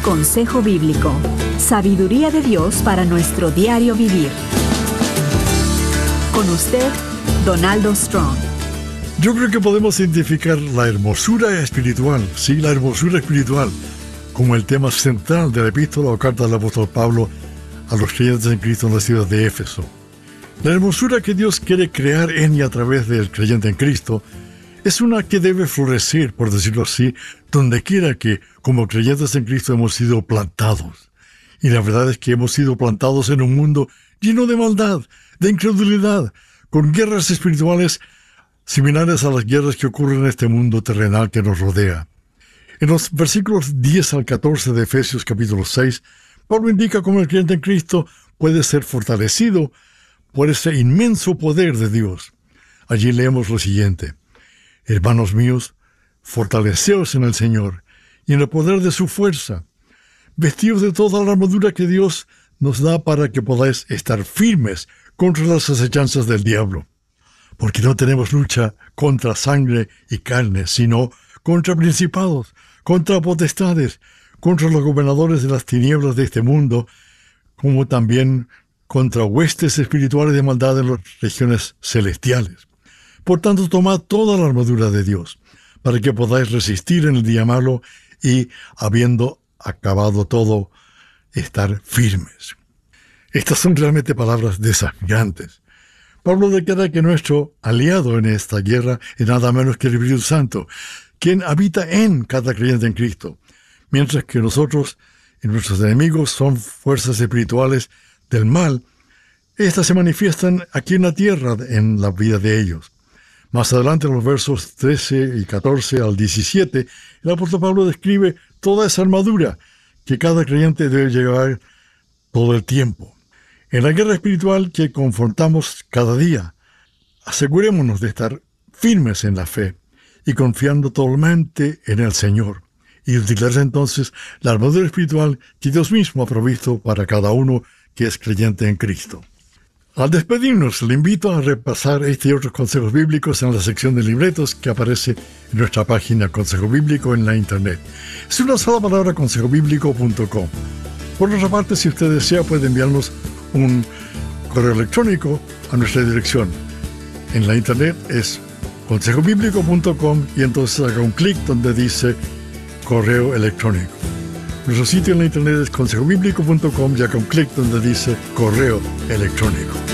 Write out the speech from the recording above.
Consejo Bíblico. Sabiduría de Dios para nuestro diario vivir. Con usted, Donaldo Strong. Yo creo que podemos identificar la hermosura espiritual, sí, la hermosura espiritual, como el tema central de la epístola o carta del apóstol Pablo a los creyentes en Cristo en la ciudad de Éfeso. La hermosura que Dios quiere crear en y a través del creyente en Cristo es una que debe florecer, por decirlo así, donde quiera que, como creyentes en Cristo, hemos sido plantados. Y la verdad es que hemos sido plantados en un mundo lleno de maldad, de incredulidad, con guerras espirituales similares a las guerras que ocurren en este mundo terrenal que nos rodea. En los versículos 10 al 14 de Efesios capítulo 6, Pablo indica cómo el creyente en Cristo puede ser fortalecido por ese inmenso poder de Dios. Allí leemos lo siguiente: Hermanos míos, fortaleceos en el Señor y en el poder de su fuerza. Vestíos de toda la armadura que Dios nos da para que podáis estar firmes contra las acechanzas del diablo. Porque no tenemos lucha contra sangre y carne, sino contra principados, contra potestades, contra los gobernadores de las tinieblas de este mundo, como también contra huestes espirituales de maldad en las regiones celestiales. Por tanto, tomad toda la armadura de Dios, para que podáis resistir en el día malo y, habiendo acabado todo, estar firmes. Estas son realmente palabras desafiantes. Pablo declara que nuestro aliado en esta guerra es nada menos que el Espíritu Santo, quien habita en cada creyente en Cristo, mientras que nosotros y nuestros enemigos son fuerzas espirituales del mal. Estas se manifiestan aquí en la tierra, en la vida de ellos. Más adelante, en los versos 13 y 14 al 17, el apóstol Pablo describe toda esa armadura que cada creyente debe llevar todo el tiempo. En la guerra espiritual que confrontamos cada día, asegurémonos de estar firmes en la fe y confiando totalmente en el Señor, y utilizar entonces la armadura espiritual que Dios mismo ha provisto para cada uno que es creyente en Cristo. Al despedirnos, le invito a repasar este y otros consejos bíblicos en la sección de libretos que aparece en nuestra página Consejo Bíblico en la Internet. Es una sola palabra, consejobíblico.com. Por otra parte, si usted desea, puede enviarnos un correo electrónico a nuestra dirección. En la Internet es consejobíblico.com y entonces haga un clic donde dice correo electrónico. Nuestro sitio en la Internet es consejobíblico.com y haga un clic donde dice correo electrónico.